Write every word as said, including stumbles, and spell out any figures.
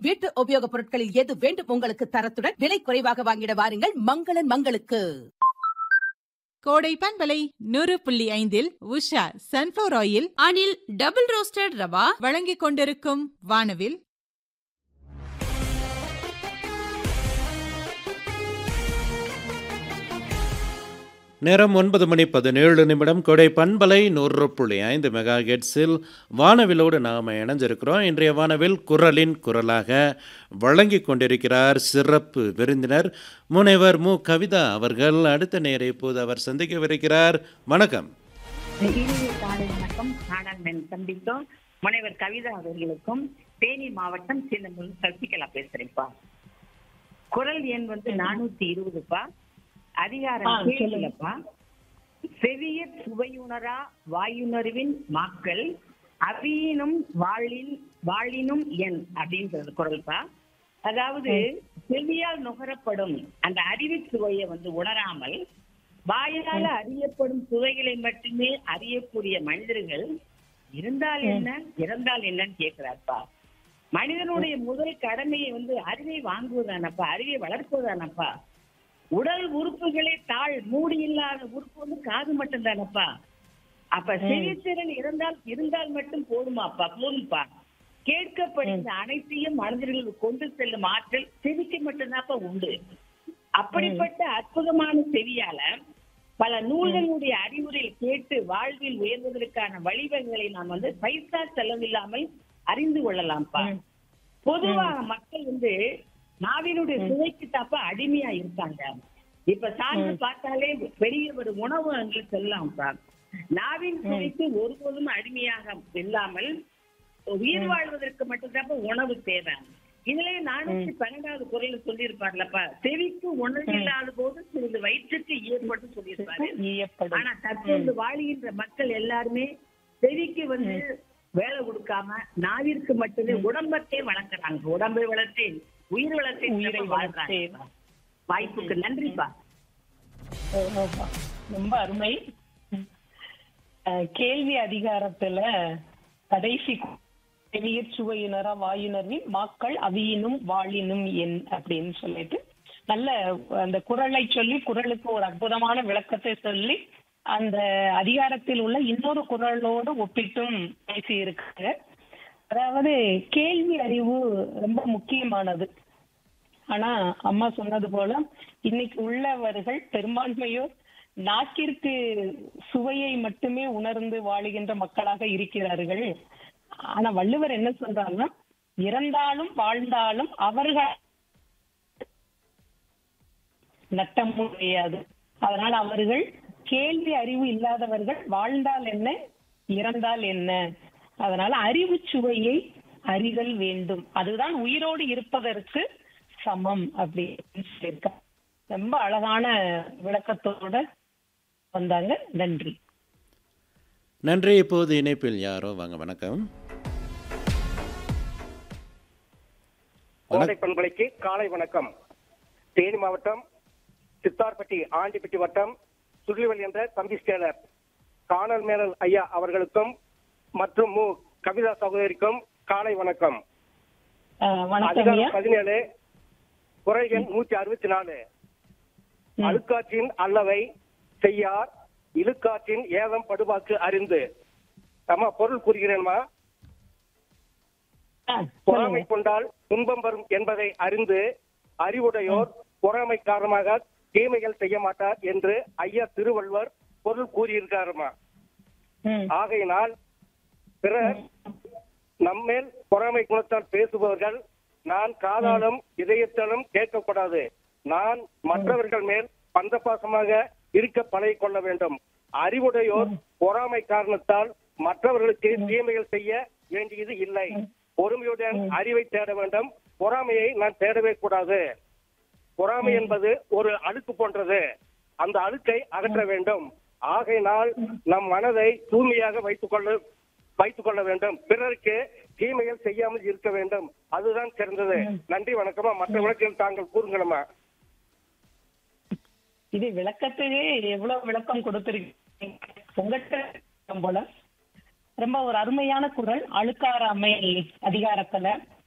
வீட்டு உபயோகப் பொருட்களில் எது வேண்டும் உங்களுக்கு தரத்துடன் விலை குறைவாக வாங்கிட வாருங்கள் மங்களன் மங்களுக்கு. கோடை பண்பலை நூறு புள்ளி ஐந்தில் Usha sunflower oil, Anil double roasted rava வழங்கிக் கொண்டிருக்கும் வானவில். நேரம் ஒன்பது மணி பதினேழு நிமிடம். கொடை பண்பலை நூறு புள்ளி ஐந்து மெகா ஹெர்ட்ஸில் வானவிலோடு நாம் இணைஞ்சிருக்கிறோம். இன்றைய வானவில் குரலின் குரலாக வழங்கி கொண்டிருக்கிறார் சிறப்பு விருந்தினர் முனைவர் மு கவிதா அவர்கள். அடுத்த நேர இப்போது அவர் சந்திக்கவிருக்கிறார். வணக்கம். வணக்கம். நாடாளுமன்ற சந்தித்தோம் முனைவர் கவிதா அவர்களுக்கும் தேனி மாவட்டம் சின்னமுல் சசிகலா பேசுறேன்ப்பா. குரல் எண் வந்து நானூத்தி இருபதுப்பா. அதிகாரம் கேள்விப்பா. செவிய சுவையுணரா வாயுணர்வின் மாக்கள் அவியினும் வாழின் வாழினும் என் அப்படின்றது குரல்பா. அதாவது செவியால் நுகரப்படும் அந்த அறிவு சுவையை வந்து உணராமல் வாயால அறியப்படும் சுவைகளை மட்டுமே அறியக்கூடிய மனிதர்கள் இருந்தால் என்ன இறந்தால் என்னன்னு கேட்கிறார்ப்பா. மனிதனுடைய முதல் கடமையை வந்து அறிவை வாங்குவதானப்பா, அறிவை வளர்ப்பதானப்பா. உடல் உறுப்புகளே தாழ் மூடி இல்லாத உறுப்பு வந்து காது மட்டும் தானப்பா. அப்ப செவித்திறன் இருந்தால் இருந்தால் மட்டும் போதுமாப்பா, போதும்பா. கேட்கப்படுகிற அனைத்தையும் மனிதர்களுக்கு கொண்டு செல்லும் ஆற்றல் செவிக்கு மட்டும்தான்ப்பா உண்டு. அப்படிப்பட்ட அற்புதமான செவியால பல நூல்களுடைய அறிவுரையை கேட்டு வாழ்வில் உயர்வதற்கான வழிவகைகளை நாம் வந்து பைசா செலவில்லாமல் அறிந்து கொள்ளலாம்ப்பா. பொதுவாக மக்கள் வந்து நாவினுடைய சுவைக்கு தாப்ப அடிமையா இருக்காங்க. இப்ப சார்ந்து பார்த்தாலே பெரிய ஒரு உணவு அங்கே செல்லாம்ப்பா. நாவின் சுவைக்கு ஒருபோதும் அடிமையாக இல்லாமல் உயிர் வாழ்வதற்கு மட்டும்தாப்ப உணவு தேவை. இதுலயே நானூத்தி பன்னெண்டாவது குரல் சொல்லி இருப்பார்லப்பா, செவிக்கு உணவு இல்லாத போது சிறிது வயிற்றுக்கு ஏற்பட்டு சொல்லியிருப்பாரு. ஆனா தற்போது வாழ்கின்ற மக்கள் எல்லாருமே செவிக்கு வந்து வேலை கொடுக்காம நாவிற்கு மட்டுமே உடம்பத்தை வளர்க்கிறாங்க. உடம்பை வளர்த்து உயிர் வளர்த்து உயிரை வாழ்றாங்க. வாய்ப்புக்கு நன்றிப்பா. ரொம்ப அருமை. கேள்வி அதிகாரத்துல கடைசி செவியற் சுவையினரா வாயுணர்வின் மாக்கள் அவியினும் வாழினும் என் அப்படின்னு சொல்லிட்டு நல்ல அந்த குரலை சொல்லி குரலுக்கு ஒரு அற்புதமான விளக்கத்தை சொல்லி அந்த அதிகாரத்தில் உள்ள இன்னொரு குரலோடு ஒப்பிட்டும் பேசி இருக்காங்க. அதாவது கேள்வி அறிவு ரொம்ப முக்கியமானது. ஆனா அம்மா சொன்னது போல இன்னைக்கு உள்ளவர்கள் பெரும்பான்மையோர் நாக்கிற்கு சுவையை மட்டுமே உணர்ந்து வாழுகின்ற மக்களாக இருக்கிறார்கள். ஆனா வள்ளுவர் என்ன சொல்றாருன்னா, இறந்தாலும் வாழ்ந்தாலும் அவர்கள் நட்டமும் கிடையாது. அதனால அவர்கள் கேள்வி அறிவு இல்லாதவர்கள். வாழ்ந்தால் என்ன இறந்தால் என்ன, அதனால அறிவு சுவையை அறிதல் வேண்டும். அதுதான் உயிரோடு இருப்பதற்கு சமம் அப்படின்னு சொல்லியிருக்க. ரொம்ப அழகான விளக்கத்தோட வந்தாங்க. நன்றி. நன்றி. இப்போது இணைப்பில் யாரோ வாங்க. வணக்கம். கோடை பண்பலைக்கு காலை வணக்கம். தேனி மாவட்டம் சித்தார்பட்டி ஆண்டிப்பட்டி வட்டம் சுருளிவல் என்ற தம்பி ஸ்டேலர் காணல் மேலல் ஐயா அவர்களுக்கும் மற்றும் மு கவிதா சகோதரிக்கும் காலை வணக்கம். அதிகாரம் பதினேழு குரல் எண் நூத்தி அறுபத்தி நாலு. அழுக்காற்றின் அல்லவை செய்யார் இழுக்காற்றின் ஏதம் படுவாக்கு அறிந்து. அம்மா பொருள் கூறுகிறேன்மா. பொறாமை கொண்டால் துன்பம் வரும் என்பதை அறிந்து அறிவுடையோர் பொறாமை காரணமாக தீமைகள் செய்ய மாட்டார் என்று ஐயா திருவள்ளுவர் பொருள் கூறியிருக்காருமா. ஆகையினால் பிறர் நம்மேல் பொறாமை குணத்தால் பேசுபவர்கள் நான் காதாலும் இதயத்தாலும் கேட்கக்கூடாது. நான் மற்றவர்கள் மேல் பந்தபாசமாக இருக்க பழகிக் கொள்ள வேண்டும். அறிவுடையோர் பொறாமை காரணத்தால் மற்றவர்களுக்கு தீமைகள் செய்ய வேண்டியது இல்லை. பொறுமையுடன் அறிவை தேட வேண்டும். பொறாமையை நான் தேடவே கூடாது. பொறாமை என்பது ஒரு அழுக்கு போன்றது. அந்த அழுக்கை அகற்ற வேண்டும். ஆகையினால் நம் மனதை தூய்மையாக வைத்துக் கொள்ள வைத்துக் கொள்ள வேண்டும். பிறருக்கு தீமைகள் செய்யாமல் இருக்க வேண்டும். அதுதான் சிறந்தது. நன்றி, வணக்கமா. மற்ற விளக்கில் தாங்கள் கூறுங்களமா. இது விளக்கத்தையே எவ்வளவு விளக்கம் கொடுத்திருக்கீங்க உங்கள்கிட்ட போல. ரொம்ப ஒரு அருமையான குரல். அழுக்காராமை அதிகாரத்துல